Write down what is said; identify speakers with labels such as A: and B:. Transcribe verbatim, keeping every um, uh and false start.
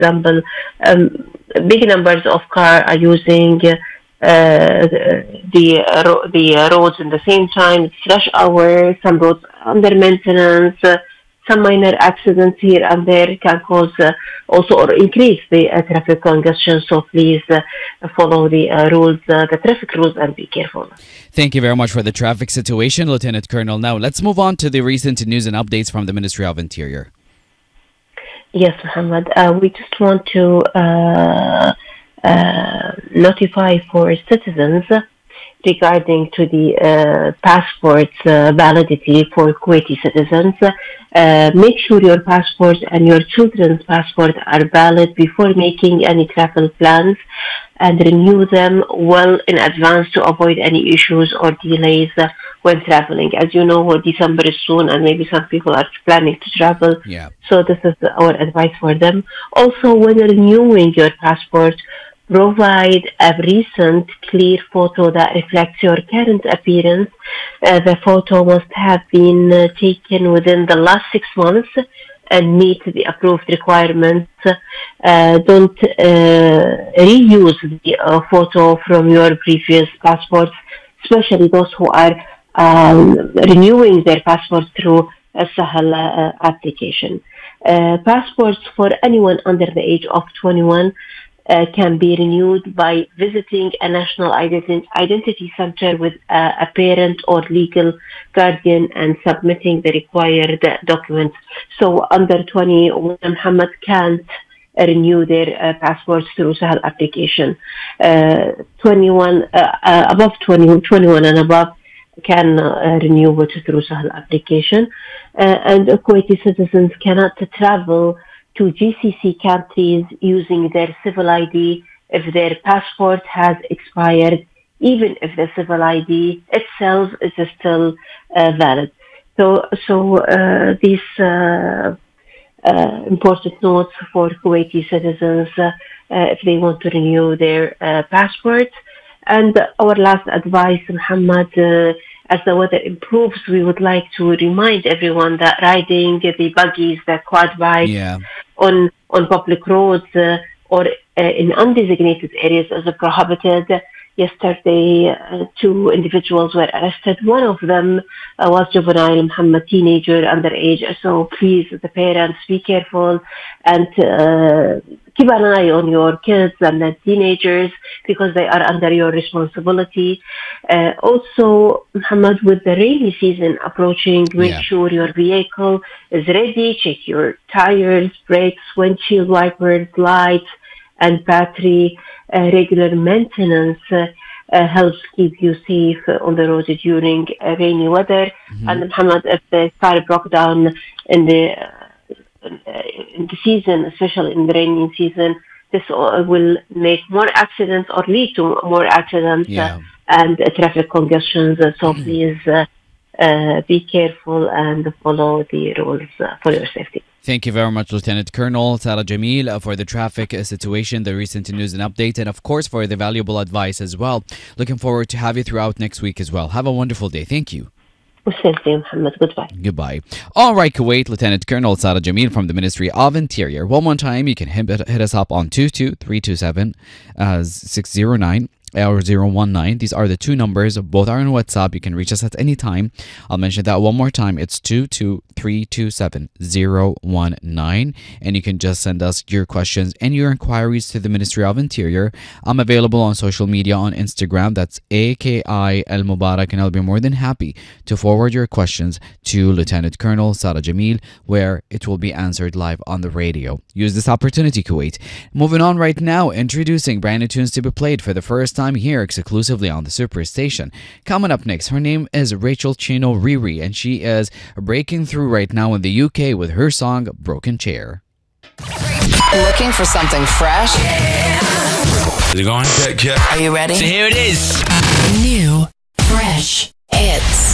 A: example, um, big numbers of cars are using uh, the uh, ro- the uh, roads in the same time. It's rush hour. Some roads under maintenance. Uh, some minor accidents here and there can cause uh, also or increase the uh, traffic congestion. So please uh, follow the uh, rules, uh, the traffic rules, and be careful.
B: Thank you very much for the traffic situation, Lieutenant Colonel. Now let's move on to the recent news and updates from the Ministry of Interior.
A: Yes, Mohammed. Uh, we just want to uh, uh, notify for citizens regarding to the uh, passport uh, validity for Kuwaiti citizens. Uh, make sure your passport and your children's passport are valid before making any travel plans, and renew them well in advance to avoid any issues or delays uh, when traveling. As you know, well, December is soon, and maybe some people are planning to travel.
B: Yeah.
A: So this is our advice for them. Also, when renewing your passport, provide a recent, clear photo that reflects your current appearance. Uh, the photo must have been uh, taken within the last six months and meet the approved requirements. Uh, don't uh, reuse the uh, photo from your previous passports, especially those who are um, renewing their passports through a Sahel uh, application. Uh, passports for anyone under the age of twenty-one Uh, can be renewed by visiting a national identi- identity center with uh, a parent or legal guardian and submitting the required uh, documents. So under twenty, Muhammad can't renew their uh, passports through Sahel application. Uh, twenty-one, uh, uh, above twenty, twenty-one and above can uh, renew it through Sahel application. Uh, and Kuwaiti citizens cannot travel to G C C countries using their civil I D if their passport has expired, even if the civil I D itself is still uh, valid. So, so uh, these uh, uh, important notes for Kuwaiti citizens uh, uh, if they want to renew their uh, passports. And our last advice, Muhammad, uh, as the weather improves, we would like to remind everyone that riding the buggies, the quad bikes,
B: Yeah.
A: on on public roads uh, or uh, in undesignated areas is prohibited. Yesterday, uh, two individuals were arrested. One of them uh, was juvenile, Muhammad, teenager, underage. So please, the parents, be careful and uh, keep an eye on your kids and the teenagers because they are under your responsibility. Uh, also, Muhammad, with the rainy season approaching, make
B: Yeah.
A: sure your vehicle is ready. Check your tires, brakes, windshield wipers, lights, and battery. Uh, regular maintenance uh, uh, helps keep you safe uh, on the road during uh, rainy weather.
B: Mm-hmm.
A: And Muhammad, if the car broke down in the uh, in the season, especially in the rainy season, this uh, will make more accidents or lead to more accidents
B: Yeah.
A: uh, and uh, traffic congestions. Uh, so please uh, uh, be careful and follow the rules uh, for your safety.
B: Thank you very much, Lieutenant Colonel Sara Jamil, uh, for the traffic uh, situation, the recent news and update, and of course for the valuable advice as well. Looking forward to have you throughout next week as well. Have a wonderful day. Thank you.
A: Muhammad. Goodbye.
B: Goodbye. All right, Kuwait, Lieutenant Colonel Sara Jamil from the Ministry of Interior. One more time, you can hit, hit us up on two two three two seven six zero nine. Or zero one nine. These are the two numbers. Both are on WhatsApp. You can reach us at any time. I'll mention that one more time. It's two two three two seven zero one nine. And you can just send us your questions and your inquiries to the Ministry of Interior. I'm available on social media on Instagram. That's A K I Al Mubarak. And I'll be more than happy to forward your questions to Lieutenant Colonel Sara Jamil, where it will be answered live on the radio. Use this opportunity, Kuwait. Moving on right now, introducing brand new tunes to be played for the first time here exclusively on the Superstation. Coming up next, her name is Rachel Chino Riri, and she is breaking through right now in the U K with her song Broken Chair.
C: Looking for something fresh?
D: Is it going? Yeah, yeah.
C: Are you ready?
D: So here it is.
C: New, fresh hits.